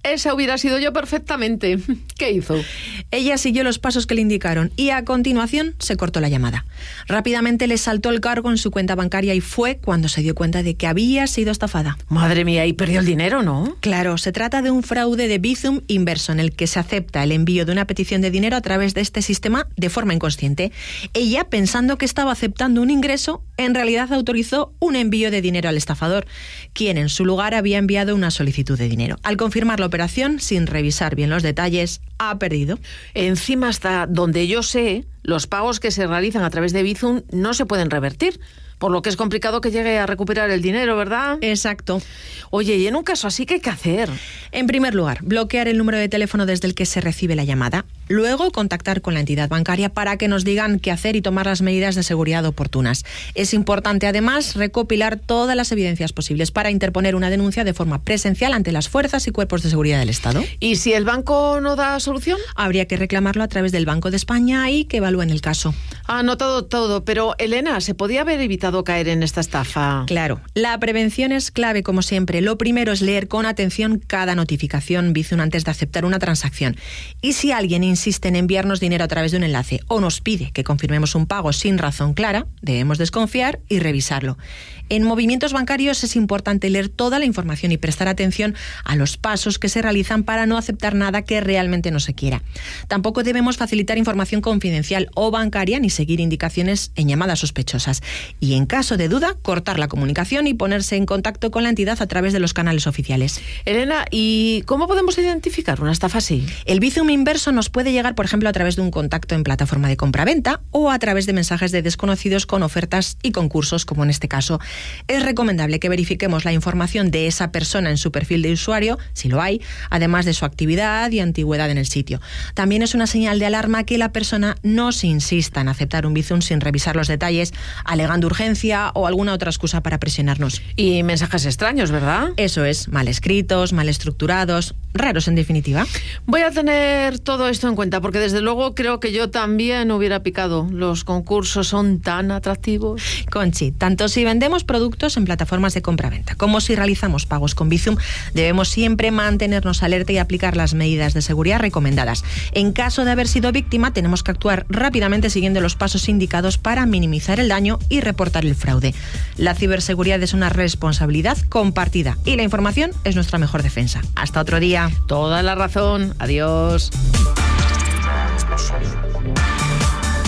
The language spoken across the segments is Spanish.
Esa hubiera sido yo perfectamente. ¿Qué hizo? Ella siguió los pasos que le indicaron y a continuación se cortó la llamada. Rápidamente le saltó el cargo en su cuenta bancaria y fue cuando se dio cuenta de que había sido estafada. Madre mía, y perdió el dinero, ¿no? Claro, se trata de un fraude de Bizum inverso en el que se acepta el envío de una petición de dinero a través de este sistema de forma inconsciente. Ella, pensando que estaba aceptando un ingreso, en realidad autorizó un envío de dinero al estafador, quien en su lugar había enviado una solicitud de dinero. Al confirmar la operación, sin revisar bien los detalles, ha perdido. Encima, hasta donde yo sé, los pagos que se realizan a través de Bizum no se pueden revertir, por lo que es complicado que llegue a recuperar el dinero, ¿verdad? Exacto. Oye, y en un caso así, ¿qué hay que hacer? En primer lugar, bloquear el número de teléfono desde el que se recibe la llamada. Luego, contactar con la entidad bancaria para que nos digan qué hacer y tomar las medidas de seguridad oportunas. Es importante, además, recopilar todas las evidencias posibles para interponer una denuncia de forma presencial ante las fuerzas y cuerpos de seguridad del Estado. ¿Y si el banco no da solución? Habría que reclamarlo a través del Banco de España y que evalúen el caso. Ha anotado todo, pero Elena, ¿se podía haber evitado caer en esta estafa? Claro, la prevención es clave como siempre. Lo primero es leer con atención cada notificación Bizum antes de aceptar una transacción. Y si alguien insiste en enviarnos dinero a través de un enlace o nos pide que confirmemos un pago sin razón clara, debemos desconfiar y revisarlo. En movimientos bancarios es importante leer toda la información y prestar atención a los pasos que se realizan para no aceptar nada que realmente no se quiera. Tampoco debemos facilitar información confidencial o bancaria ni seguir indicaciones en llamadas sospechosas. Y en caso de duda, cortar la comunicación y ponerse en contacto con la entidad a través de los canales oficiales. Elena, ¿y cómo podemos identificar una estafa así? El Bizum inverso nos puede llegar, por ejemplo, a través de un contacto en plataforma de compra-venta o a través de mensajes de desconocidos con ofertas y concursos, como en este caso. Es recomendable que verifiquemos la información de esa persona en su perfil de usuario, si lo hay, además de su actividad y antigüedad en el sitio. También es una señal de alarma que la persona no se insista en aceptar un Bizum sin revisar los detalles, alegando urgencia o alguna otra excusa para presionarnos. Y mensajes extraños, ¿verdad? Eso es, mal escritos, mal estructurados, raros en definitiva. Voy a tener todo esto en cuenta porque desde luego creo que yo también hubiera picado. Los concursos son tan atractivos. Conchi, tanto si vendemos productos en plataformas de compra-venta como si realizamos pagos con Bizum, debemos siempre mantenernos alerta y aplicar las medidas de seguridad recomendadas. En caso de haber sido víctima, tenemos que actuar rápidamente siguiendo los pasos indicados para minimizar el daño y reportar el fraude. La ciberseguridad es una responsabilidad compartida y la información es nuestra mejor defensa. Hasta otro día. Toda la razón. Adiós.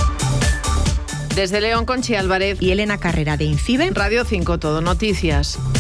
Desde León, Conchi Álvarez y Elena Carrera de INCIBE. Radio 5 Todo Noticias.